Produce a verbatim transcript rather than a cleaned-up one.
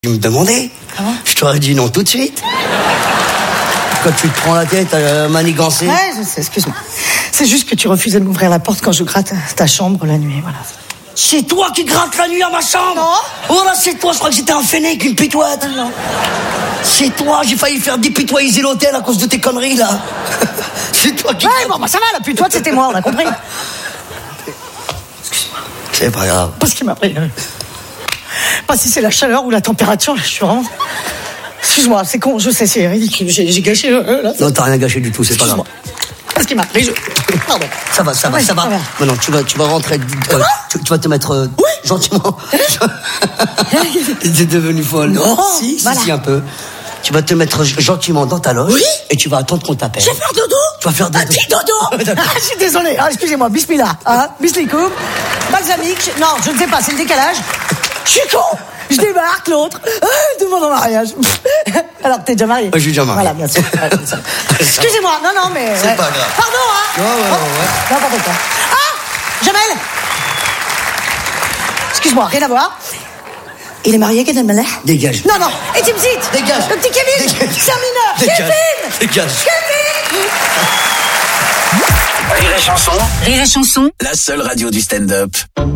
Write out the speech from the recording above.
Tu me demandais Ah bon? Je t'aurais dit non tout de suite. Quand tu te prends la tête à manigancer. Ouais, je sais, excuse-moi. C'est juste que tu refusais de m'ouvrir la porte quand je gratte ta chambre la nuit, voilà. C'est toi qui grattes la nuit à ma chambre. Non. Oh là, c'est toi, je crois que j'étais un fennec, une pitoite. Non. C'est toi, j'ai failli faire dépitoiser l'hôtel à cause de tes conneries, là. C'est toi qui... Ouais, bon, bah ça va, la pute-toi, c'était moi, on a compris. Excuse-moi. C'est pas grave. Parce qu'il m'a pris... euh, Pas si c'est la chaleur ou la température, là, je suis vraiment... Excuse-moi, c'est con, je sais, c'est ridicule, j'ai, j'ai gâché... Euh, là, Non, t'as rien gâché du tout, c'est pas grave. Parce qu'il m'a pris, je... Pardon. Ça va, ça va, Ouais, ça va. ça va. Maintenant, tu vas, tu vas rentrer... euh, tu, tu vas te mettre... euh, Oui. Gentiment. T'es devenue folle. Non, Si, si, voilà. si, un peu. Tu vas te mettre gentiment dans ta loge. Oui. Et tu vas attendre qu'on t'appelle. Je vais faire dodo. Tu vas faire dodo. Un petit dodo. Ah, je suis désolée. Ah, excusez-moi. Bismillah. Hein, Bismillah. Balsamique. Non, je ne sais pas. C'est le décalage. Je suis con. Je débarque, l'autre. Ah, demande en mariage. Alors, t'es déjà marié? Ouais, je suis déjà marié. Voilà, bien sûr. Ouais, c'est ça. Excusez-moi. Non, non, mais... C'est pas grave. Pardon, hein. Ouais, ouais, ouais, ouais. N'importe quoi. Ah, Jamel. Excuse-moi, rien à voir. Il est marié, Gad Elmaleh? Dégage. Non, non. Et Timsit. Dégage. Le petit Kevin. Dégage. C'est un mineur. Dégage. Kevin. Dégage. Kevin. Rire et chanson, Rire et chanson, la seule radio du stand-up.